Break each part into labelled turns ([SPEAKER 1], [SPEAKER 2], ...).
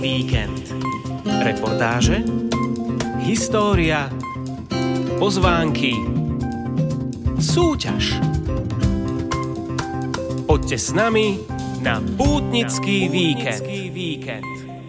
[SPEAKER 1] Víkend. Reportáže, história, pozvánky, súťaž. Poďte s nami na pútnický víkend.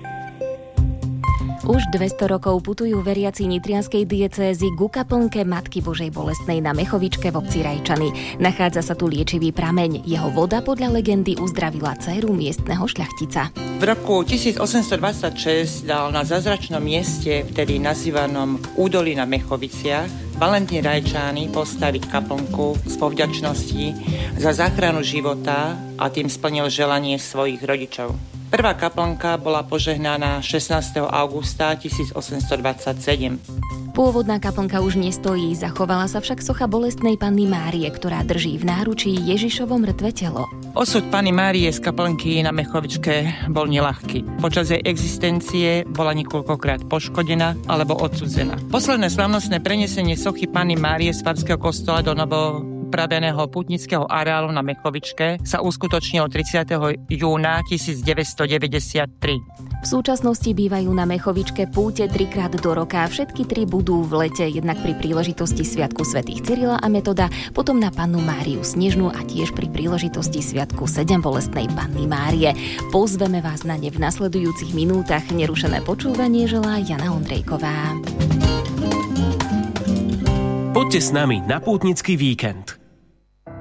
[SPEAKER 2] Už 200 rokov putujú veriaci nitrianskej diecézy ku kaplnke Matky Božej Bolestnej na Mechovičke v obci Rajčany. Nachádza sa tu liečivý prameň. Jeho voda podľa legendy uzdravila dcéru miestneho šľachtica.
[SPEAKER 3] V roku 1826 dal na zázračnom mieste, vtedy nazývanom Údolí na Mechoviciach, Valentín Rajčány postaviť kaplnku z povďačnosti za záchranu života a tým splnil želanie svojich rodičov. Prvá kaplnka bola požehnaná 16. augusta 1827.
[SPEAKER 2] Pôvodná kaplnka už nestojí, zachovala sa však socha Bolestnej Panny Márie, ktorá drží v náručí Ježišovo mŕtve telo.
[SPEAKER 3] Osud Panny Márie z kaplnky na Mechovičke bol neľahký. Počas jej existencie bola niekoľkokrát poškodená alebo odsudzená. Posledné slavnostné prenesenie sochy Panny Márie z farského kostola do novopraveného pútnického areálu na Mechovičke sa uskutočnilo 30. júna 1993.
[SPEAKER 2] V súčasnosti bývajú na Mechovičke púte 3-krát do roka. Všetky 3 budú v lete, jednak pri príležitosti Sviatku svätých Cyrila a Metoda, potom na Pannu Máriu Snežnú a tiež pri príležitosti Sviatku Sedembolestnej Panny Márie. Pozveme vás na ne v nasledujúcich minútach. Nerušené počúvanie želá Jana Ondrejková.
[SPEAKER 1] Poďte s nami na pútnický víkend.